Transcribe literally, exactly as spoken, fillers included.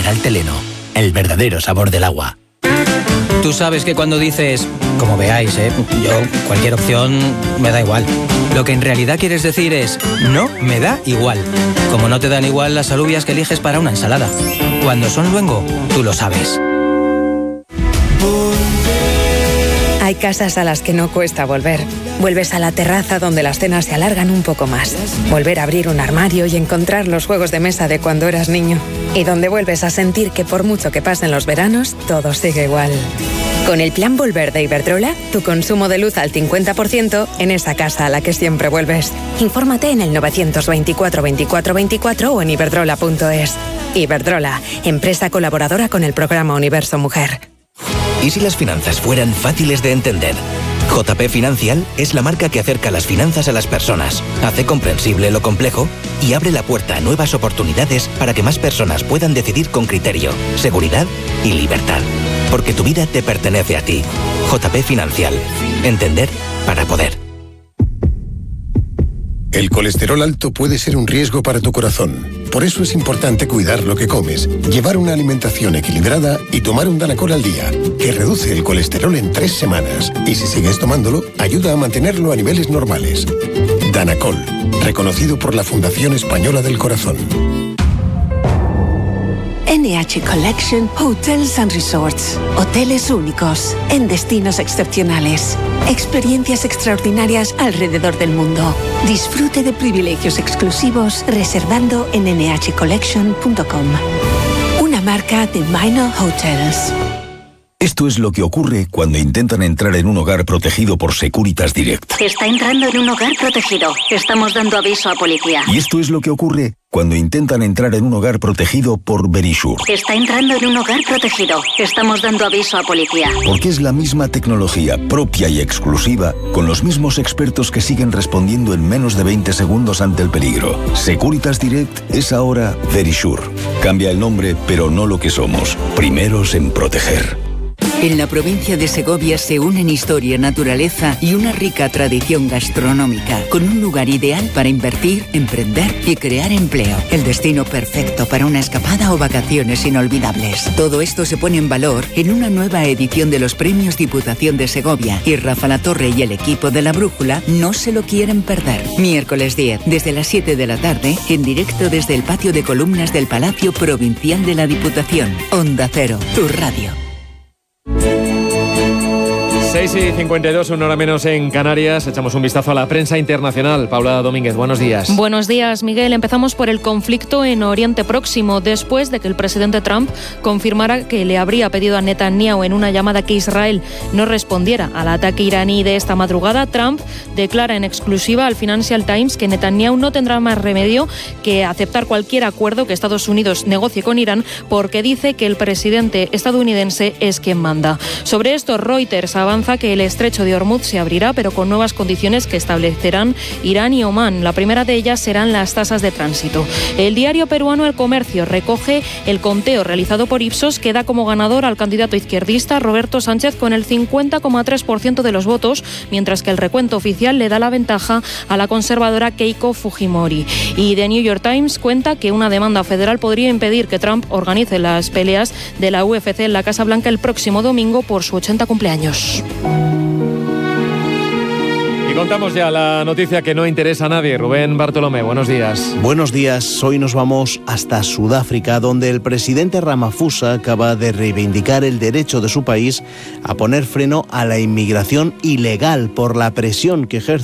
Mineral Teleno, el verdadero sabor del agua. Tú sabes que cuando dices, como veáis, ¿eh? yo, cualquier opción me da igual. Lo que en realidad quieres decir es, no me da igual. Como no te dan igual las alubias que eliges para una ensalada. Cuando son luengo, tú lo sabes. Hay casas a las que no cuesta volver. Vuelves a la terraza donde las cenas se alargan un poco más. Volver a abrir un armario y encontrar los juegos de mesa de cuando eras niño. Y donde vuelves a sentir que por mucho que pasen los veranos, todo sigue igual. Con el plan Volver de Iberdrola, tu consumo de luz al cincuenta por ciento en esa casa a la que siempre vuelves. Infórmate en el novecientos veinticuatro veinticuatro veinticuatro o en iberdrola punto es. Iberdrola, empresa colaboradora con el programa Universo Mujer. ¿Y si las finanzas fueran fáciles de entender? J P Financial es la marca que acerca las finanzas a las personas, hace comprensible lo complejo y abre la puerta a nuevas oportunidades para que más personas puedan decidir con criterio, seguridad y libertad. Porque tu vida te pertenece a ti. J P Financial. Entender para poder. El colesterol alto puede ser un riesgo para tu corazón. Por eso es importante cuidar lo que comes, llevar una alimentación equilibrada y tomar un Danacol al día, que reduce el colesterol en tres semanas. Y si sigues tomándolo, ayuda a mantenerlo a niveles normales. Danacol, reconocido por la Fundación Española del Corazón. N H Collection Hotels and Resorts. Hoteles únicos, en destinos excepcionales. Experiencias extraordinarias alrededor del mundo. Disfrute de privilegios exclusivos reservando en ene hache collection punto com. Una marca de Minor Hotels. Esto es lo que ocurre cuando intentan entrar en un hogar protegido por Securitas Direct. Está entrando en un hogar protegido. Estamos dando aviso a policía. Y esto es lo que ocurre cuando intentan entrar en un hogar protegido por Verisure. Está entrando en un hogar protegido. Estamos dando aviso a policía. Porque es la misma tecnología propia y exclusiva, con los mismos expertos que siguen respondiendo en menos de veinte segundos ante el peligro. Securitas Direct es ahora Verisure. Cambia el nombre, pero no lo que somos. Primeros en proteger. En la provincia de Segovia se unen historia, naturaleza y una rica tradición gastronómica, con un lugar ideal para invertir, emprender y crear empleo. El destino perfecto para una escapada o vacaciones inolvidables. Todo esto se pone en valor en una nueva edición de los Premios Diputación de Segovia, y Rafa Latorre y el equipo de La Brújula no se lo quieren perder. Miércoles diez, desde las siete de la tarde, en directo desde el patio de columnas del Palacio Provincial de la Diputación. Onda Cero, tu radio. seis y cincuenta y dos, una hora menos en Canarias. Echamos un vistazo a la prensa internacional. Paula Domínguez, buenos días. Buenos días, Miguel. Empezamos por el conflicto en Oriente Próximo, después de que el presidente Trump confirmara que le habría pedido a Netanyahu en una llamada que Israel no respondiera al ataque iraní de esta madrugada. Trump declara en exclusiva al Financial Times que Netanyahu no tendrá más remedio que aceptar cualquier acuerdo que Estados Unidos negocie con Irán, porque dice que el presidente estadounidense es quien manda. Sobre esto, Reuters avanza que el estrecho de Hormuz se abrirá, pero con nuevas condiciones que establecerán Irán y Omán. La primera de ellas serán las tasas de tránsito. El diario peruano El Comercio recoge el conteo realizado por Ipsos, que da como ganador al candidato izquierdista Roberto Sánchez con el cincuenta coma tres por ciento de los votos, mientras que el recuento oficial le da la ventaja a la conservadora Keiko Fujimori. Y The New York Times cuenta que una demanda federal podría impedir que Trump organice las peleas de la U F C en la Casa Blanca el próximo domingo por su ochenta cumpleaños. Y contamos ya la noticia que no interesa a nadie. Rubén Bartolomé, buenos días. Buenos días. Hoy nos vamos hasta Sudáfrica, donde el presidente Ramaphosa acaba de reivindicar el derecho de su país a poner freno a la inmigración ilegal por la presión que ejerce